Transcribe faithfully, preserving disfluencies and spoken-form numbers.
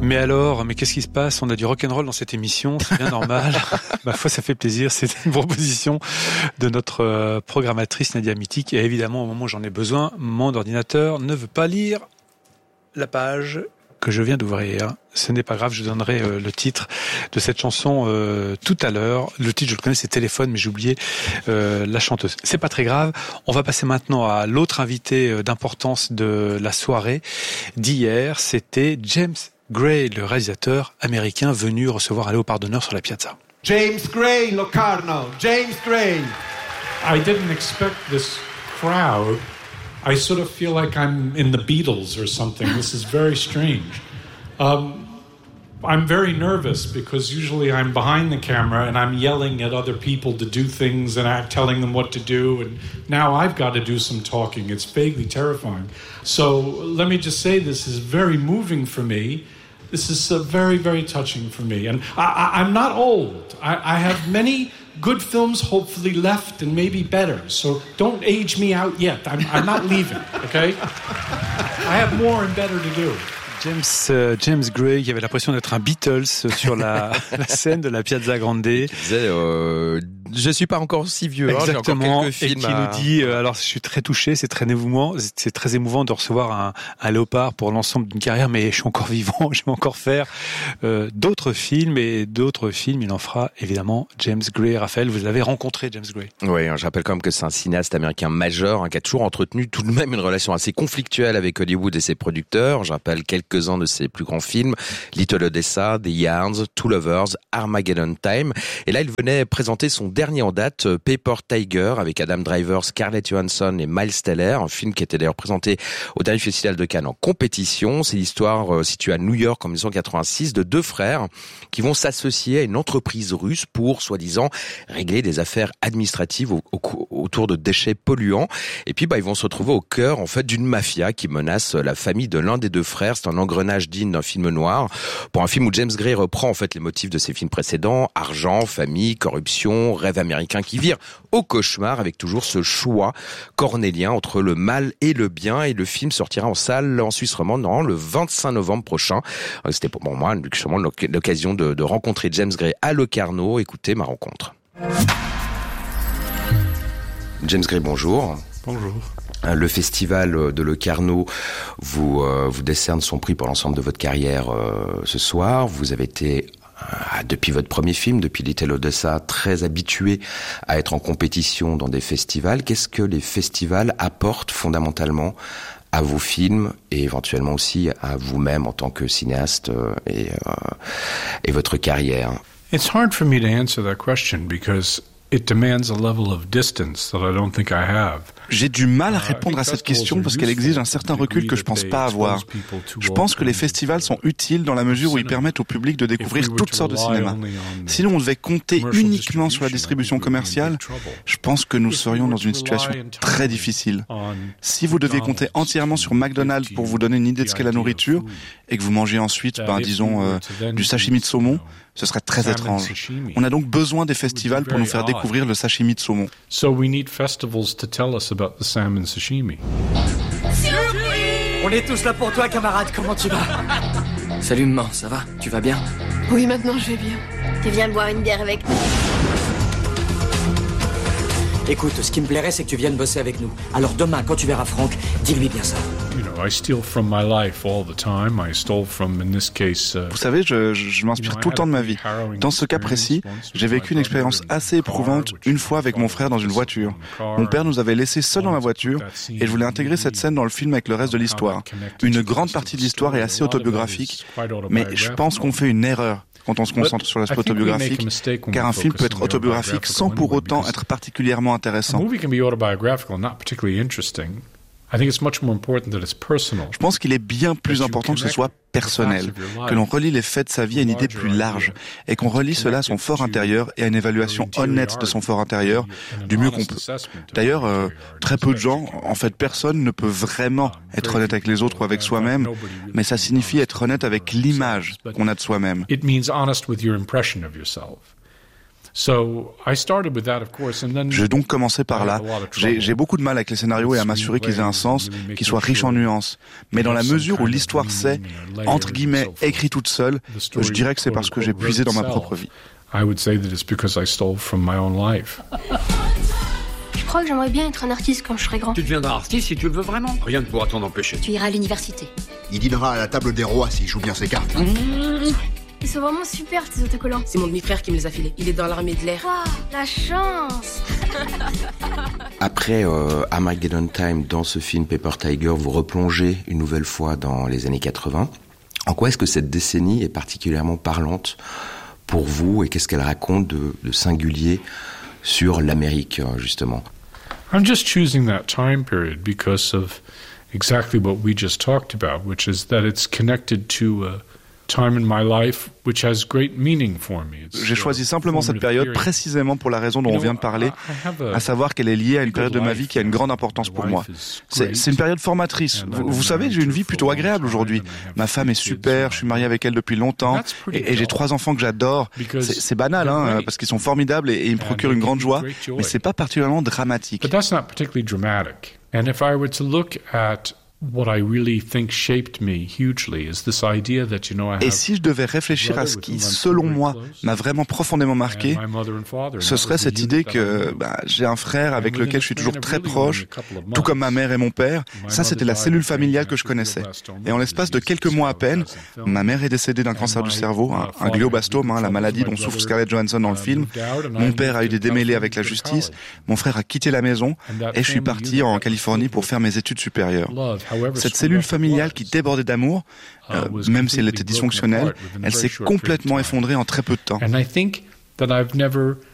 Mais alors, mais qu'est-ce qui se passe ? On a du rock'n'roll dans cette émission, c'est bien normal. Ma foi, ça fait plaisir. C'est une proposition de notre euh, programmatrice Nadia Mitik. Et évidemment, au moment où j'en ai besoin, mon ordinateur ne veut pas lire la page que je viens d'ouvrir. Ce n'est pas grave, je donnerai euh, le titre de cette chanson euh, tout à l'heure. Le titre, je le connais, c'est Téléphone, mais j'ai oublié euh, la chanteuse. C'est pas très grave. On va passer maintenant à l'autre invité euh, d'importance de la soirée d'hier. C'était James Gray, le réalisateur américain venu recevoir un léopard d'honneur sur la piazza. James Gray, Locarno. James Gray. I didn't expect this crowd. I sort of feel like I'm in the Beatles or something. This is very strange. Um, I'm very nervous because usually I'm behind the camera and I'm yelling at other people to do things and act, telling them what to do. And now I've got to do some talking. It's vaguely terrifying. So let me just say this is very moving for me. This is uh, very, very touching for me. And I, I, I'm not old. I, I have many good films hopefully left and maybe better. So don't age me out yet. I'm, I'm not leaving, okay? I have more and better to do. James, euh, James Gray, qui avait l'impression d'être un Beatles sur la, la scène de la Piazza Grande. Qui disait, euh, je suis pas encore si vieux. Exactement. Hein, j'ai encore quelques films et qui à... nous dit, euh, alors je suis très touché, c'est très émouvant, c'est très émouvant de recevoir un, un léopard pour l'ensemble d'une carrière, mais je suis encore vivant, je vais encore faire euh, d'autres films et d'autres films. Il en fera évidemment James Gray. Raphaël, vous avez rencontré James Gray. Oui, je rappelle quand même que c'est un cinéaste américain majeur, hein, qui a toujours entretenu tout de même une relation assez conflictuelle avec Hollywood et ses producteurs. Je rappelle quelques-uns de ses plus grands films, Little Odessa, The Yarns, Two Lovers, Armageddon Time. Et là, il venait présenter son dernier en date, Paper Tiger, avec Adam Driver, Scarlett Johansson et Miles Teller, un film qui était d'ailleurs présenté au dernier Festival de Cannes en compétition. C'est l'histoire euh, située à New York en dix-neuf cent quatre-vingt-six de deux frères qui vont s'associer à une entreprise russe pour, soi-disant, régler des affaires administratives au, au, autour de déchets polluants. Et puis, bah, ils vont se retrouver au cœur, en fait, d'une mafia qui menace la famille de l'un des deux frères. C'est un engrenage digne d'un film noir. Pour un film où James Gray reprend, en fait, les motifs de ses films précédents, argent, famille, corruption, rêve américain qui vire au cauchemar, avec toujours ce choix cornélien entre le mal et le bien. Et le film sortira en salle en Suisse romande le vingt-cinq novembre prochain. C'était pour moi justement l'occasion de, de rencontrer James Gray à Locarno. Écoutez ma rencontre. James Gray, bonjour. Bonjour. Le festival de Locarno vous euh, vous décerne son prix pour l'ensemble de votre carrière euh, ce soir. Vous avez été euh, depuis votre premier film, depuis Little Odessa, très habitué à être en compétition dans des festivals. Qu'est-ce que les festivals apportent fondamentalement à vos films et éventuellement aussi à vous-même en tant que cinéaste euh, et euh, et votre carrière? It's hard for me to answer that question because it demands a level of distance that I don't think I have. J'ai du mal à répondre à cette question parce qu'elle exige un certain recul que je pense pas avoir. Je pense que les festivals sont utiles dans la mesure où ils permettent au public de découvrir toutes sortes de cinéma. Si on devait compter uniquement sur la distribution commerciale, je pense que nous serions dans une situation très difficile. Si vous deviez compter entièrement sur McDonald's pour vous donner une idée de ce qu'est la nourriture et que vous mangez ensuite, ben, disons, euh, du sashimi de saumon, ce serait très étrange. On a donc besoin des festivals pour nous faire découvrir le sashimi de saumon. So we need festivals to tell us about the salmon sashimi. On est tous là pour toi, camarade. Comment tu vas? Salut maman, ça va? Tu vas bien? Oui, maintenant je vais bien. Tu viens boire une bière avec nous? Écoute, ce qui me plairait, c'est que tu viennes bosser avec nous. Alors demain, quand tu verras Franck, dis-lui bien ça. You know, I steal from my life all the time. I stole from, in this case, uh, Vous savez, je, je, je m'inspire tout le temps de ma vie. Dans ce cas précis, j'ai vécu une expérience assez éprouvante une fois avec mon frère dans une voiture. Mon père nous avait laissés seuls dans la voiture et je voulais intégrer cette scène dans le film avec le reste de l'histoire. Une grande partie de l'histoire est assez autobiographique, mais je pense qu'on fait une erreur quand on se concentre sur l'aspect autobiographique, car un film peut être autobiographique sans pour autant être particulièrement intéressant. Je pense qu'il est bien plus important que ce soit personnel, que l'on relie les faits de sa vie à une idée plus large, et qu'on relie cela à son fort intérieur et à une évaluation honnête de son fort intérieur, du mieux qu'on peut. D'ailleurs, euh, très peu de gens, en fait personne, ne peut vraiment être honnête avec les autres ou avec soi-même, mais ça signifie être honnête avec l'image qu'on a de soi-même. J'ai donc commencé par là. J'ai, j'ai beaucoup de mal avec les scénarios et à m'assurer qu'ils aient un sens, qu'ils soient riches en nuances. Mais dans la mesure où l'histoire s'est, entre guillemets, écrite toute seule, je dirais que c'est parce que j'ai puisé dans ma propre vie. I would say that it's because I stole from my own life. Je crois que j'aimerais bien être un artiste quand je serai grand. Tu deviendras artiste si tu le veux vraiment. Rien ne pourra t'en empêcher. Tu iras à l'université. Il dînera à la table des rois s'il joue bien ses cartes. Mmh. Ils sont vraiment super, ces autocollants. C'est mon demi-frère qui me les a filés. Il est dans l'armée de l'air. Waouh, la chance. Après euh, Armageddon Time, dans ce film Paper Tiger, vous replongez une nouvelle fois dans les années quatre-vingts. En quoi est-ce que cette décennie est particulièrement parlante pour vous et qu'est-ce qu'elle raconte de, de singulier sur l'Amérique, justement? I'm just choosing that time period because of exactly what we just talked about, which is that it's connected to a time in my life which has great meaning for me. J'ai choisi simplement cette période précisément pour la raison dont on vient de parler, à savoir qu'elle est liée à une période de ma vie qui a une grande importance pour moi. C'est, c'est une période formatrice. Vous, vous savez, j'ai une vie plutôt agréable aujourd'hui. Ma femme est super, je suis marié avec elle depuis longtemps, et, et j'ai trois enfants que j'adore. C'est, c'est banal, hein, parce qu'ils sont formidables et, et ils me procurent une grande joie, mais c'est pas particulièrement dramatique. And if I were to look at what I really think shaped me hugely is this idea that, you know, I have. Et si je devais réfléchir à ce qui, selon moi, m'a vraiment profondément marqué, ce serait cette idée que bah, j'ai un frère avec lequel je suis toujours très proche, tout comme ma mère et mon père. Ça, c'était la cellule familiale que je connaissais. Et en l'espace de quelques mois à peine, ma mère est décédée d'un cancer du cerveau, un, un glioblastome, hein, la maladie dont souffre Scarlett Johansson dans le film. Mon père a eu des démêlés avec la justice. Mon frère a quitté la maison et je suis parti en Californie pour faire mes études supérieures. Cette cellule familiale qui débordait d'amour, euh, même si elle était dysfonctionnelle, elle s'est complètement effondrée en très peu de temps.